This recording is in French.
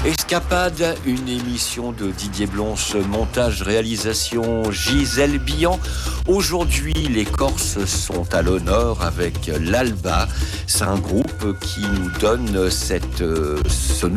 Escapade, une émission de Didier Blanche, montage, réalisation Gisèle Bihan. Aujourd'hui, les Corses sont à l'honneur avec l'Alba. C'est un groupe qui nous donne ce